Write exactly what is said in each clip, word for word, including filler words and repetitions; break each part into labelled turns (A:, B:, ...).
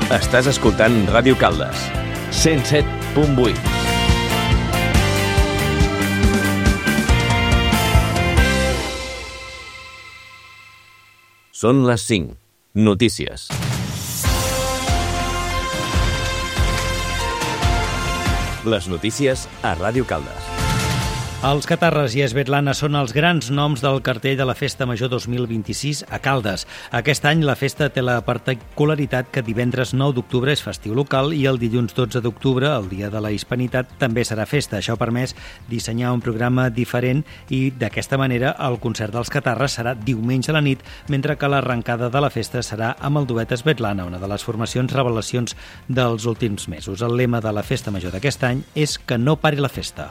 A: Estàs escoltant Ràdio Caldes, cent set punt vuit. Són les cinc. Notícies. Les notícies a Ràdio Caldes.
B: Els Catarres i Svetlana són els grans noms del cartell de la Festa Major dos mil vint-i-sis a Caldes. Aquest any la festa té la particularitat que divendres nou d'octubre és festiu local i el dilluns dotze d'octubre, el dia de la Hispanitat, també serà festa. Això ha permès dissenyar un programa diferent i d'aquesta manera el concert dels Catarres serà diumenge a la nit, mentre que l'arrencada de la festa serà amb el duet Svetlana, una de les formacions revelacions dels últims mesos. El lema de la Festa Major d'aquest any és que no pari la festa.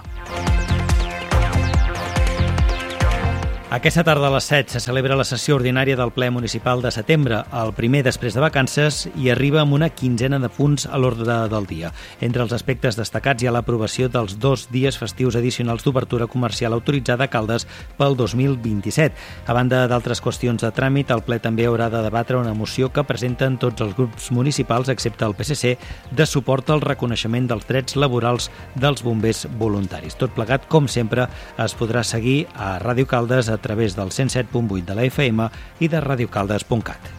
B: Aquesta tarda a les set se celebra la sessió ordinària del ple municipal de setembre, el primer després de vacances, i arriba amb una quinzena de punts a l'ordre del dia. Entre els aspectes destacats hi ha l'aprovació dels dos dies festius addicionals d'obertura comercial autoritzada a Caldes pel dos mil vint-i-set. A banda d'altres qüestions de tràmit, el ple també haurà de debatre una moció que presenten tots els grups municipals, excepte el P S C, de suport al reconeixement dels drets laborals dels bombers voluntaris. Tot plegat, com sempre, es podrà seguir a Ràdio Caldes a través del cent set punt vuit de la F M i de radiocaldes punt cat.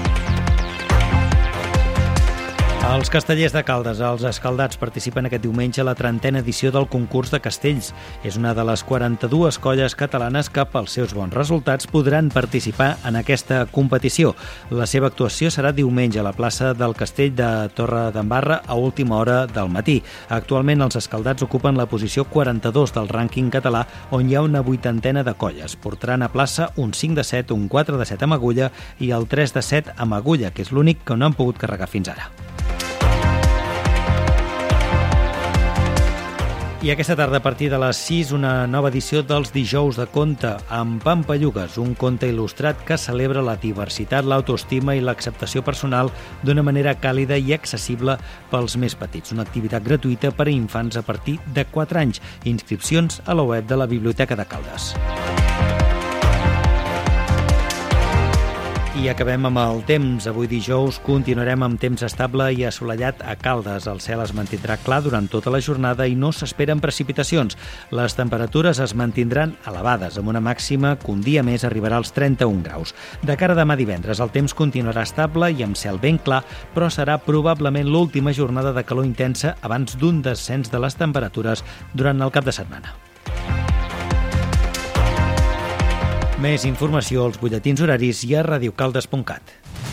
B: Els castellers de Caldes, els escaldats, participen aquest diumenge a la trentena edició del concurs de castells. És una de les quaranta-dues colles catalanes que, pels seus bons resultats, podran participar en aquesta competició. La seva actuació serà diumenge a la plaça del Castell de Torredembarra a última hora del matí. Actualment, els escaldats ocupen la posició quaranta-dos del rànquing català, on hi ha una vuitantena de colles. Portaran a plaça un cinc de set, un quatre de set amb agulla i el tres de set amb agulla, que és l'únic que no han pogut carregar fins ara. I aquesta tarda, a partir de les sis, una nova edició dels Dijous de Conte, amb Pampallugues, un conte il·lustrat que celebra la diversitat, l'autoestima i l'acceptació personal d'una manera càlida i accessible pels més petits. Una activitat gratuïta per a infants a partir de quatre anys. Inscripcions a la web de la Biblioteca de Caldes. I acabem amb el temps. Avui dijous continuarem amb temps estable i assolellat a Caldes. El cel es mantindrà clar durant tota la jornada i no s'esperen precipitacions. Les temperatures es mantindran elevades, amb una màxima que un dia més arribarà als trenta-un graus. De cara a demà divendres, el temps continuarà estable i amb cel ben clar, però serà probablement l'última jornada de calor intensa abans d'un descens de les temperatures durant el cap de setmana. Més informació als butlletins horaris i a radiocaldes punt cat.